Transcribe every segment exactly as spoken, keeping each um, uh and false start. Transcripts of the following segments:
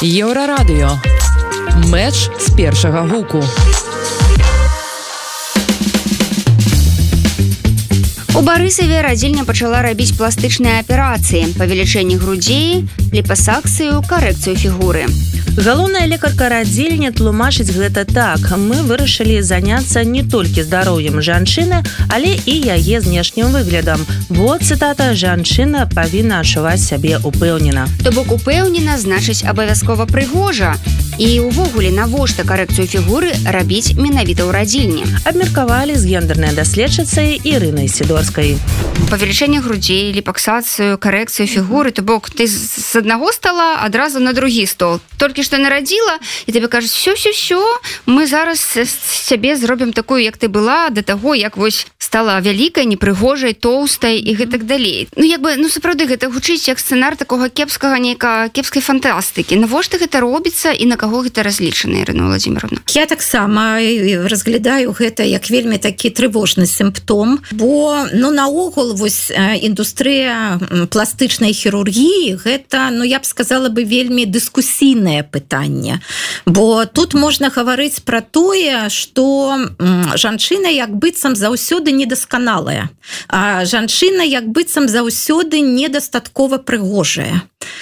Еўрарадыё. Мэч з першага гуку. У Барысаве радзільня пачала рабіць пластычныя аперацыі, павелічэнне грудзей, ліпасакцыю, карэкцыю фігуры. Галоўная лекарка радзільні тлумачыць гэта так. Мы вырашылі заняцца не толькі здароўем жанчыны, але і яе знешнім выглядам. Бо, цытата, жанчына павінна адчуваць сябе упэўнена. То бок упэўнена значыць абавязкова прыгожа. І ўвогуле навошта карэкцыю фігуры рабіць менавіта ў радзільні. Абмеркавалі з гендернай даследчыцай Ірынай Сідорскай. Павелічэнне грудзей, ліпаксацыю, карэкцыю фігуры, то бок ты з аднаго стола адразу на другі стол. Толькі што нарадзіла, і тебе кажуць, все-все-все, мы зараз з цябе зробім такую, як ты была, да таго, як вось стала вялікай, непрыгожай, тоўстай і гэтак далей. Ну, як бы, ну, сапраўды, гэта гучыць як сцэнар такога кепскага, нейка кепскай фантастыкі. Навошта гэта робіцца і на каго гэта разлічана, Ірына Владзіміровна? Я таксама разглядаю гэта як вельмі такі трывожны сімптом, бо, ну, наогул, вось, індустрыя пластычнай хірургіі, гэта, ну, я б сказала бы, вельмі дыскусійнае пытанне. Бо тут можна гаварыць пра тое, што жанчына як быццам заўсёды недасканалая, а жанчына як быццам заўсёды недастаткова прыгожая.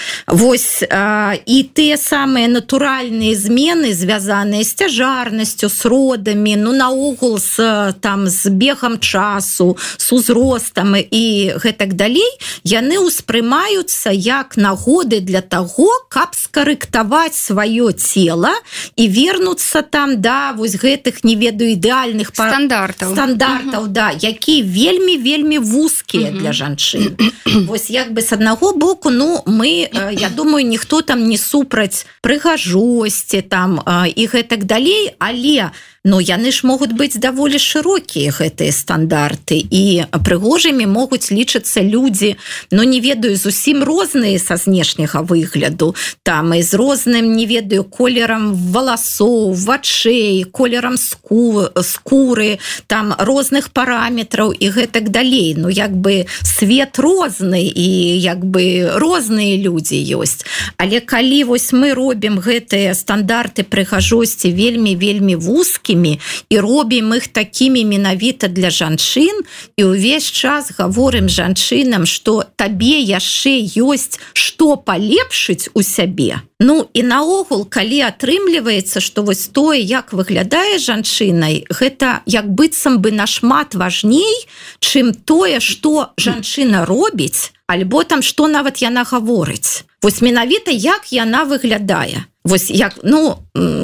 Вось, і тыя самыя натуральныя змены, звязаныя з цяжарнасцю, з родамі, ну, наогул з, там, з бегам часу, з узростам і гэтак далей, яны ўспрымаюцца як нагоды для таго, каб скарэктаваць сваё цела і вернуцца там да вось гэтых, не ведаю, ідэальных стандартаў, стандартаў, uh-huh. да, які вельмі-вельмі вузкія uh-huh. для жанчын. Вось як бы з аднаго боку, ну, мы я думаю, ніхто там не супраць прыгажосці там і гэтак далей, але ну, яны ж могуць быць даволі шырокія гэтыя стандарты, і прыгожымі могуць лічыцца людзі, ну, не ведаю, зусім розныя са знешняга выгляду, там, і з розным, не ведаю, колерам валасоў, вачэй, колерам ску, скуры, там, розных параметраў і гэтак далей. Ну, як бы свет розны, і як бы розныя людзі ёсць. Але калі вось мы робім гэтыя стандарты прыгажосці вельмі-вельмі вузкія, і робім іх такімі менавіта для жанчын, і ўвесь час гаворым жанчынам, што табе яшчэ ёсць што палепшыць у сябе. Ну, і наогул, калі атрымліваецца, што вось тое, як выглядае жанчынай, гэта як быццам бы нашмат важней, чым тое, што жанчына робіць, альбо там, што нават яна гаворыць. Вось менавіта, як яна выглядае. Вось як, ну,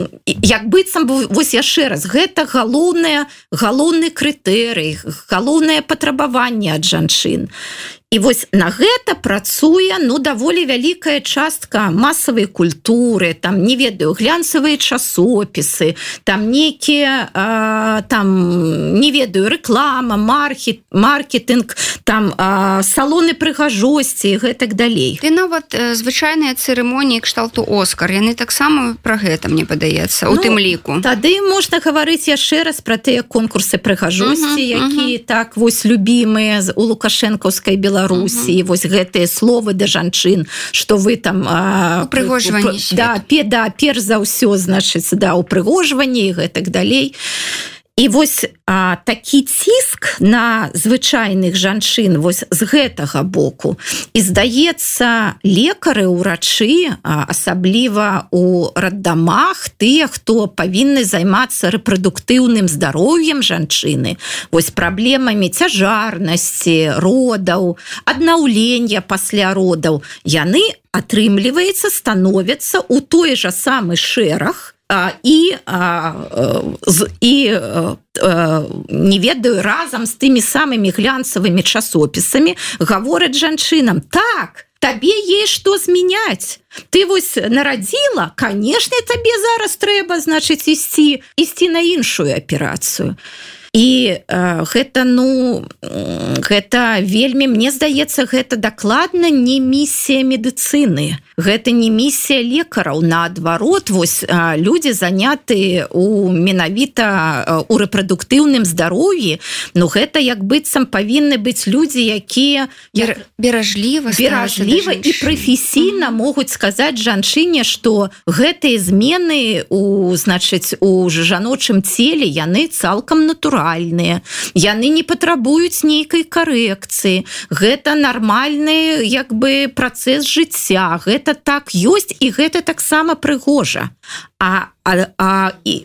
як быццам, вось яшчэ раз, гэта галоўнае, галоўны крытэрый, галоўнае патрабаванне ад жанчын. І вось на гэта працуе, ну, даволі вялікая частка масавай культуры, там, не ведаю, глянцавыя часопісы, там нейкія, а, там, не ведаю, рэклама, маркет, маркетинг, там, а, салоны прыгажосці і гэтак далей. Ты нават звычайныя цырымоніі кшталту Оскар, яны таксама пра гэта, мне падаецца, у ну, тым ліку. Тады можна гаварыць яшчэ раз пра тыя конкурсы прыгажосці, uh-huh, якія uh-huh. так вось любімыя у лукашэнкаўскай Беларусі. Беларусі, uh-huh. вось гэтыя словы да жанчын, што вы там упрыгожванні свет. Да, пе, да, перш за ўсё, значыць, да, упрыгожванні і гэтак далей. І вось а, такі ціск на звычайных жанчын вось з гэтага боку. І здаецца, лекары, урачы, а, асабліва у раддамах, тыя, хто павінны займацца рэпрадуктыўным здароўем жанчыны, вось праблемамі цяжарнасці, родаў, аднаўлення пасля родаў, яны, атрымліваецца, становяцца ў той жа самы шэраг, і, і не ведаю, разам з тымі самымі глянцавымі часопісамі гавораць жанчынам, так, табе есть што змяняць. Ты вось нарадзіла, канешне, табе зараз трэба, значыць, ісці, ісці на іншую аперацыю. і э, гэта ну гэта вельмі, мне здаецца, гэта дакладна не місія медыцыны, гэта не місія лекараў, наадварот, вось э, людзі заняты у менавіта э, у рэпрадуктыўным здароўі, ну гэта як быццам павінны быць людзі, якія Бер, беражліва беражліва і прафесійна могуць сказаць жанчыне, што гэтыя змены у, значыць, у жаночым целе яны цалкам натуральныя, яны не патрабуюць нейкай карэкцыі, гэта нармальны як бы працэс жыцця, гэта так ёсць і гэта таксама прыгожа. А, а, а, і,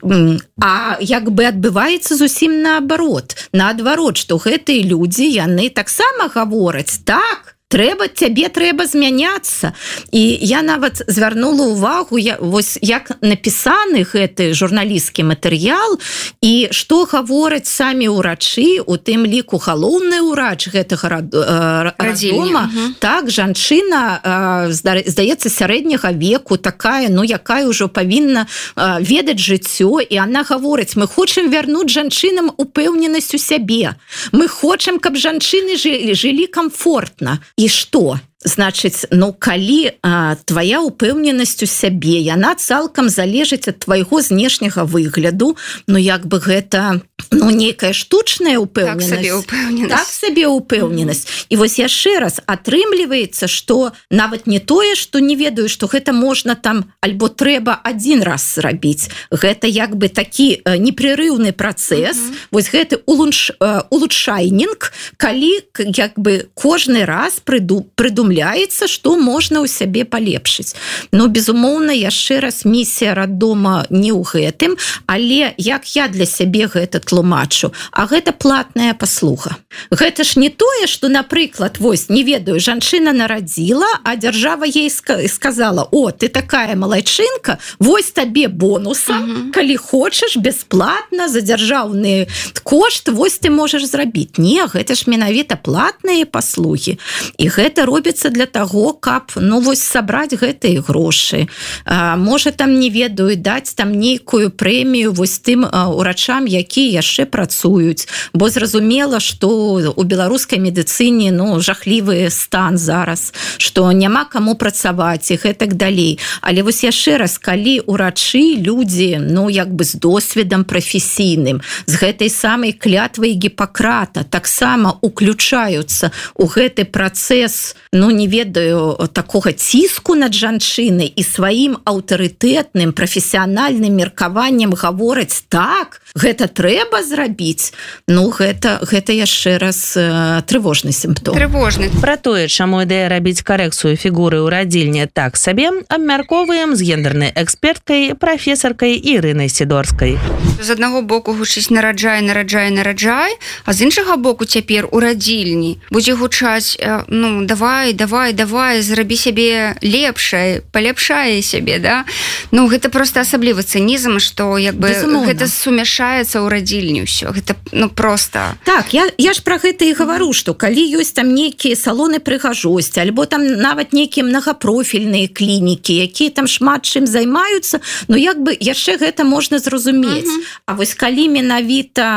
а як бы адбываецца зусім наадварот, наадварот, што гэтыя людзі, яны таксама гавораць, так, трэба, цябе трэба змяняцца. І я нават звярнула ўвагу, я, вось як напісаны гэты журналісцкі матэрыял і што гавораць самі ўрачы, у тым ліку галоўны ўрач гэтага радзома, угу. Так, жанчына, здаецца, сярэдняга веку, такая, ну, якая ўжо павінна ведаць жыццё, і она гаворыць, мы хочам вярнуць жанчынам упэўненасць у сябе, мы хочам, каб жанчыны жылі, жылі камфортна. І што? Значыць, ну, калі а, твая упэўненасць у сябе, яна цалкам залежыць ад твайго знешняга выгляду, ну, як бы гэта, ну, нейкая штучная упэўненасць. Так сабе упэўненасць. Так сабе упэўненасць. Mm-hmm. І вось яшчэ раз, атрымліваецца, што нават не тое, што не ведаю, што гэта можна там, альбо трэба адзін раз зрабіць. Гэта як бы такі э, непрерыўны працэс, mm-hmm. вось гэты улучш, э, улучшайнінг, калі як бы кожны раз прыду, прыдумляецца, што можна ў сябе палепшыць. Ну, безумоўна, яшчэ раз, місія раддома не ў гэтым, але як я для сябе гэта тлумачу, а гэта платная паслуга. Гэта ж не тое, што, напрыклад, вось, не ведаю, жанчына нарадзіла, а дзяржава ей сказала, о, ты такая малайчынка, вось табе бонуса, uh-huh. калі хочаш, бясплатна, за дзяржаўны кошт, вось ты можаш зрабіць. Не, гэта ж менавіта платныя паслугі. І гэта робіцца для таго, каб, ну, вось, сабраць гэтыя грошы. А, можа, там, не ведаю, даць там нейкую прэмію вось тым а, урачам, якія яшчэ працуюць. Бо зразумела, што у беларускай медыцыне, ну, жахлівы стан зараз, што няма каму працаваць і гэтак далей. Але вось яшчэ раз, калі урачы, людзі, ну, як бы з досведам прафесійным, з гэтай самай клятвай Гіппакрата таксама уключаюцца у гэты працэс, ну, не ведаю, такога ціску над жанчынай і сваім аўтарытэтным, прафесіянальным меркаваннем гавораць, так, гэта трэба зрабіць, ну, гэта, гэта яшчэ раз э, трывожны сімптом. Трывожны. Пра тое, чаму ідэя рабіць карэкцыю фігуры ў радзільні так сабе, абмяркоўваем з гендернай эксперткай, прафесаркай Ірынай Сідорскай. З аднаго боку гучыць нараджай, нараджай, нараджай, а з іншага боку цяпер у радзільні будзе гучаць, э, ну, давай, давай, давай, зрабі сябе лепшай, паляпшае сябе, да? Ну, гэта проста асаблівы цынізм, што як бы безумоўна. Гэта сумяшаецца ў радзільні ўсё. Гэта, ну, проста... Так, я, я ж пра гэта і гавару, што калі ёсць там нейкія салоны прыгажосці, альбо там нават нейкія мнагапрофільныя клінікі, якія там шмат чым займаюцца, ну, як бы яшчэ гэта можна зразумець. Uh-huh. А вось калі менавіта,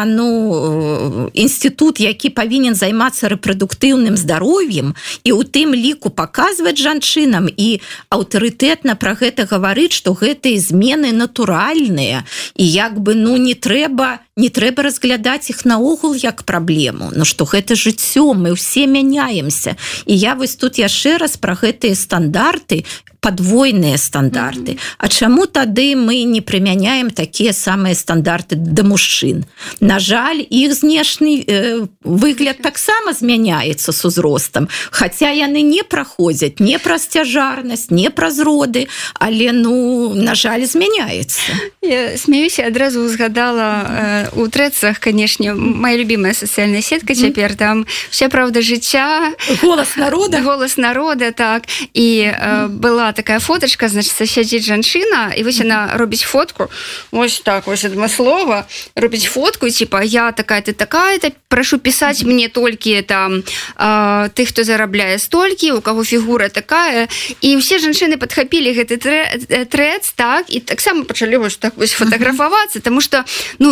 ну, інстытут, які павінен займацца рэпрадуктыўным здароўем, і ў тым ліку паказваць жанчынам і аўтарытэтна пра гэта гаварыць, што гэтыя змены натуральныя і як бы, ну, не трэба не трэба разглядаць іх наогул як праблему, ну, што гэта жыццё, мы ўсе мяняемся. І я вось тут яшчэ раз пра гэтыя стандарты, падвойныя стандарты. Mm-hmm. А чаму тады мы не прымяняем такія самыя стандарты да мужчын? На жаль, іх знешні э, выгляд таксама змяняецца з узростам, хаця яны не праходзяць не праз цяжарнасць, не праз роды, але, ну, на жаль, змяняецца. Я смеюся, адразу узгадала э, у трэцах, канешне, моя любимая сацыяльная сетка цяпер, там «Вся правда жыцця», «Голас народа», «Голас народа», так, і э, была такая фоточка, значит, сядзіць жанчына, і вось яна робіць фотку, вось так, вось адмыслова, робіць фотку, і типа, я такая, ты такая, то прашу пісаць мне толькі там э, тых, хто зарабляе столькі, у каго фігура такая, і ўсе жанчыны падхапілі гэты трэц, так, і таксама пачалі вось так вось фотаграфавацца, таму што, ну, як бы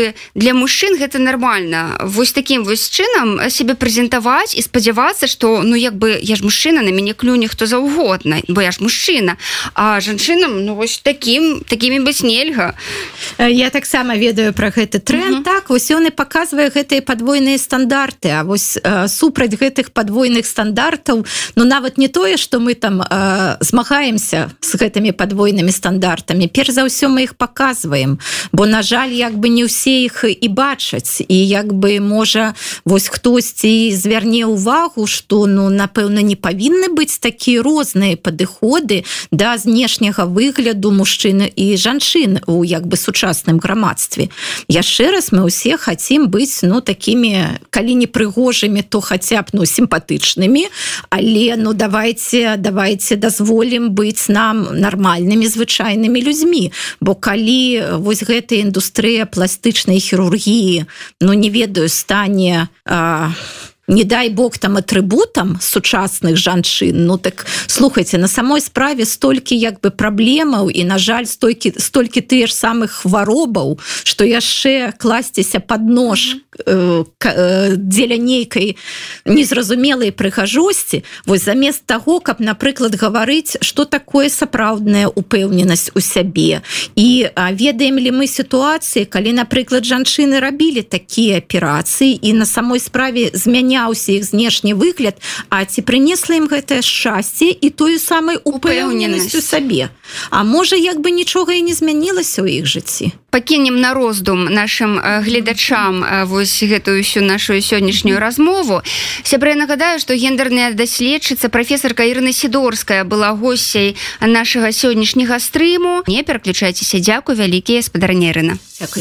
бы для мужчын гэта нармальна вось таким вось чынам себе прэзентаваць і спадзявацца что ну як бы я ж мужчына, на мяне клюне хто заўгодна, бо я ж мужчына, а жанчынам ну вось таким такімі быць нельга. Я таксама ведаю пра гэты тренд. Uh-huh. Так вось ён і паказвае гэтыя падвойныя стандарты, а вось э, супраць гэтых падвойных стандартаў ну нават не тое што мы там э, змагаемся з гэтымі падвойнымі стандартамі, перш за ўсё мы іх паказваем, бо на жаль як бы не ўсе іх і бачаць, і як бы можа вось хтосьці звярне ўвагу што ну напэўна не павінны быць такія розныя падыходы да знешняга выгляду мужчын і жанчын у як бы сучасным грамадстве. Яшчэ раз мы ўсе хацім быць ну такімі, калі не прыгожымі, то хаця б ну сімпатычнымі, але ну давайте давайте дазволім быць нам нармальнымі звычайнымі людзьмі, бо калі вось гэтая індустрыя пластычнай хірургіі ну не ведаю стане а, не дай бог там атрыбутам сучасных жанчын, ну так слухайце, на самой справе столькі як бы праблемаў і на жаль столькі столькі тыя ж самых хваробаў, што яшчэ класціся пад нож э, э, дзеля нейкай незразумелай прыгажосці. Вось замест таго, каб напрыклад гаварыць, што такое сапраўдная упэўненасць у сябе. І а, ведаем ли мы сітуацыі, калі напрыклад жанчыны рабілі такія аперацыі і на самой справе змяняюць іх знешні выгляд, а ці прынесла ім гэтае шчасце і тую самую упэўненасць у сабе. А можа як бы нічога і не змянілася ў іх жыцці. Пакінем на роздум нашим гледачам вось гэтую всю нашу сённяшнюю размову. Сябры, нагадаю, што гендерная даследчыца прафесарка Ірына Сідорская была госцяй нашага сённяшняга стрыму. Не пераключайцеся, дзякуй вялікія, спадарня Ірына. Дзякуй.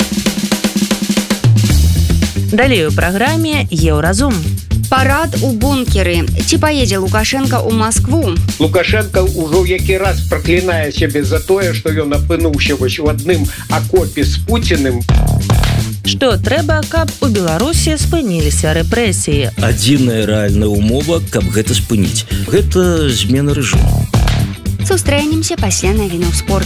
Далей у праграме Еўразум. Парад у бункеры. Ці паедзе Лукашенко ў Маскву? Лукашенко ўжо які раз праклінае сябе за тое, што ён апынуўся вось у адным акопе з Пуціным. Што трэба, каб у Беларусі спыніліся рэпрэсіі? Адзіная рэальная умова, каб гэта спыніць. Гэта змена рэжыму. Сустрэнемся пасля навінаў спорту.